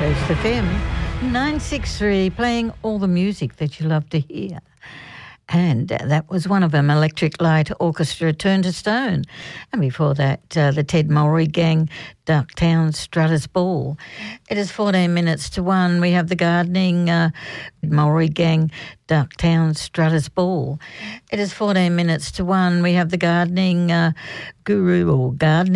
Coast FM 963, playing all the music that you love to hear. And that was one of them, Electric Light Orchestra, Turn to Stone. And before that, the Ted Mulry Gang, Ducktown Strutters Ball. It is 14 minutes to 1. We have the gardening Mulry Gang, Ducktown Strutters Ball. It is 14 minutes to 1. We have the gardening guru or gardening